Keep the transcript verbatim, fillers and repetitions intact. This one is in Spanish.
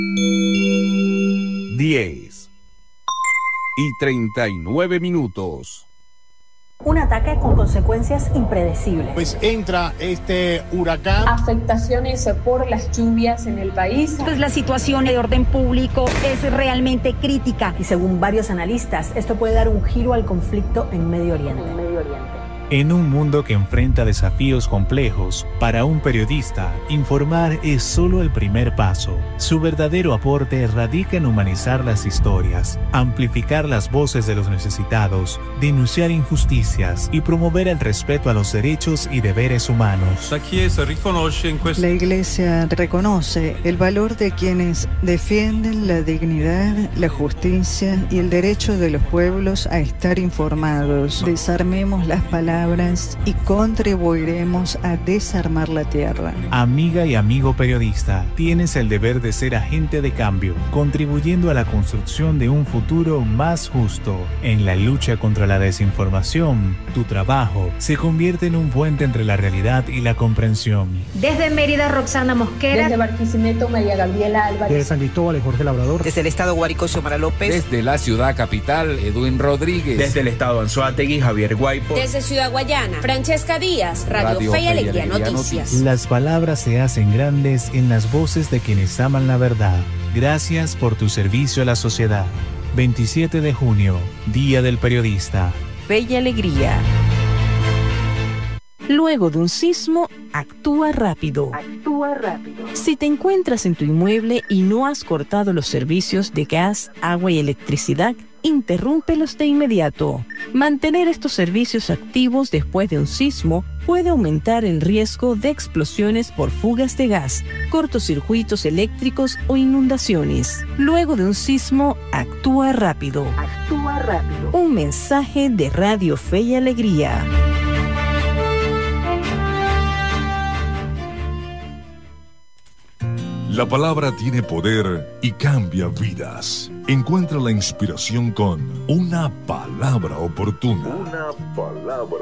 diez y treinta y nueve minutos. Un ataque con consecuencias impredecibles. Pues entra este huracán. Afectaciones por las lluvias en el país. Pues la situación de orden público es realmente crítica. Y según varios analistas, esto puede dar un giro al conflicto en Medio Oriente. En Medio Oriente. En un mundo que enfrenta desafíos complejos, para un periodista, informar es solo el primer paso. Su verdadero aporte radica en humanizar las historias, amplificar las voces de los necesitados, denunciar injusticias y promover el respeto a los derechos y deberes humanos. La Iglesia reconoce el valor de quienes defienden la dignidad, la justicia y el derecho de los pueblos a estar informados. Desarmemos las palabras y contribuiremos a desarmar la tierra. Amiga y amigo periodista, tienes el deber de ser agente de cambio, contribuyendo a la construcción de un futuro más justo. En la lucha contra la desinformación, tu trabajo se convierte en un puente entre la realidad y la comprensión. Desde Mérida, Roxana Mosquera. Desde Barquisimeto, María Gabriela Álvarez. Desde San Cristóbal, Jorge Labrador. Desde el estado Guárico, Xiomara López. Desde la ciudad capital, Edwin Rodríguez. Desde el estado Anzoátegui, Javier Guaipo. Desde Ciudad Guayana, Francesca Díaz, Radio, Radio Fe y Alegría, Alegría Noticias. Noticias. Las palabras se hacen grandes en las voces de quienes aman la verdad. Gracias por tu servicio a la sociedad. veintisiete de junio, Día del Periodista. Fe y Alegría. Luego de un sismo, actúa rápido. Actúa rápido. Si te encuentras en tu inmueble y no has cortado los servicios de gas, agua y electricidad, interrúmpelos de inmediato. Mantener estos servicios activos después de un sismo puede aumentar el riesgo de explosiones por fugas de gas, cortocircuitos eléctricos o inundaciones. Luego de un sismo, actúa rápido. Actúa rápido. Un mensaje de Radio Fe y Alegría. La palabra tiene poder y cambia vidas. Encuentra la inspiración con Una Palabra Oportuna. Una palabra